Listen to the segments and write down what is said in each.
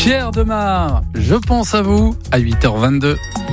Pierre Demar, je pense à vous, à 8h22.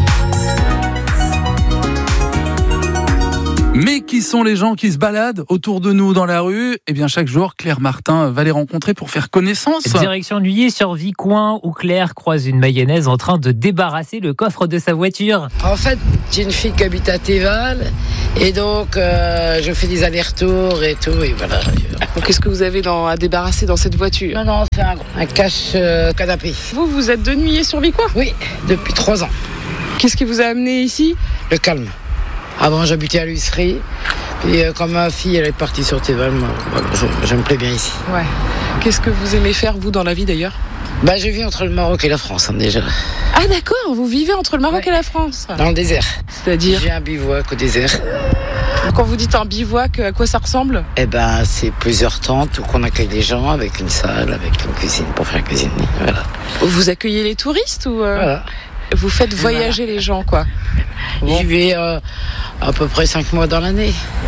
Mais qui sont les gens qui se baladent autour de nous dans la rue ? Eh bien, chaque jour, Claire Martin va les rencontrer pour faire connaissance. Direction Nuillé-sur-Vicoin, où Claire croise une mayonnaise en train de débarrasser le coffre de sa voiture. En fait, j'ai une fille qui habite à Théval, et donc je fais des allers-retours et tout, et voilà. Qu'est-ce que vous avez à débarrasser dans cette voiture ? Non, c'est un cache-canapé. Vous êtes de Nuillé-sur-Vicoin ? Oui, depuis 3 ans. Qu'est-ce qui vous a amené ici ? Le calme. Avant, j'habitais à l'Huisserie. Et comme ma fille, elle est partie sur Théval, moi, je me plais bien ici. Ouais. Qu'est-ce que vous aimez faire, vous, dans la vie, d'ailleurs ? Je vis entre le Maroc et la France, déjà. Ah, d'accord, vous vivez entre le Maroc et la France ? Dans le désert. C'est-à-dire ? J'ai un bivouac au désert. Quand vous dites un bivouac, à quoi ça ressemble ? C'est plusieurs tentes où on accueille les gens avec une salle, avec une cuisine pour faire cuisiner. Voilà. Vous accueillez les touristes ou Voilà. Vous faites voyager les gens, quoi. Bon. J'y vais à peu près 5 mois dans l'année.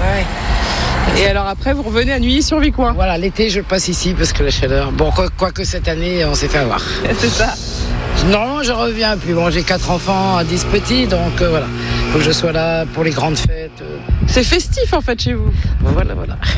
Ouais. Et alors après, vous revenez à Nuillé-sur-Vicoin. Voilà, l'été, je passe ici parce que la chaleur... Bon, quoique cette année, on s'est fait avoir. C'est ça. Normalement, je reviens. Puis bon, j'ai 4 enfants, 10 petits, donc voilà. Il faut que je sois là pour les grandes fêtes. C'est festif, en fait, chez vous. Voilà.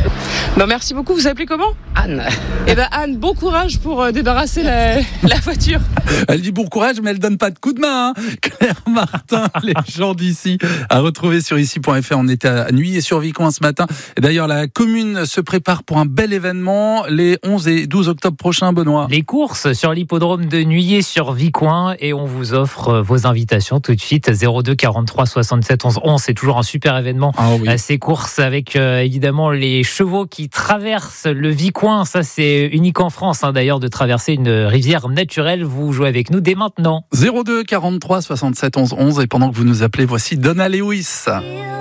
Merci beaucoup. Vous appelez comment ? Anne. Anne, bon courage pour débarrasser la voiture. Elle dit bon courage, mais elle donne pas de coup de main. Claire Martin, les gens d'ici, à retrouver sur ici.fr. On était à Nuillé-sur-Vicoin ce matin. Et d'ailleurs, la commune se prépare pour un bel événement les 11 et 12 octobre prochains, Benoît. Les courses sur l'hippodrome de Nuillé-sur-Vicoin, et on vous offre vos invitations tout de suite. 02 43 67 11 11. C'est toujours un super événement. Ah oui. Ces courses avec évidemment les chevaux qui traversent le Vicoin. Ça, c'est unique en France, d'ailleurs, de traverser une rivière naturelle. Vous jouez avec nous dès maintenant. 02 43 67 11 11. Et pendant que vous nous appelez, voici Donna Lewis.